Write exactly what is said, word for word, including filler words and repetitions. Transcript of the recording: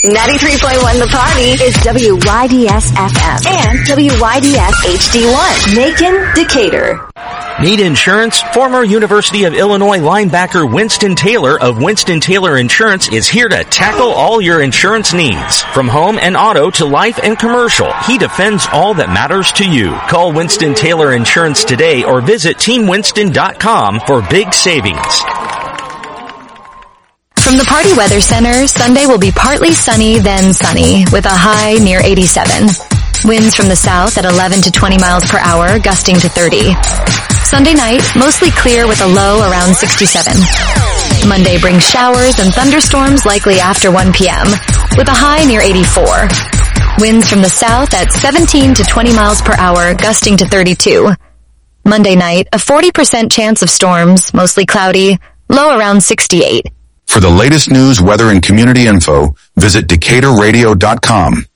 ninety-three point one The Party is W Y D S F M and W Y D S H D one. Macon, Decatur. Need insurance? Former University of Illinois linebacker Winston Taylor of Winston Taylor Insurance is here to tackle all your insurance needs. From home and auto to life and commercial, he defends all that matters to you. Call Winston Taylor Insurance today or visit team winston dot com for big savings. From the Party Weather Center, Sunday will be partly sunny, then sunny, with a high near eighty-seven. Winds from the south at eleven to twenty miles per hour, gusting to thirty. Sunday night, mostly clear with a low around sixty-seven. Monday brings showers and thunderstorms likely after one p.m., with a high near eighty-four. Winds from the south at seventeen to twenty miles per hour, gusting to thirty-two. Monday night, a forty percent chance of storms, mostly cloudy, low around sixty-eight. For the latest news, weather, and community info, visit Decatur Radio dot com.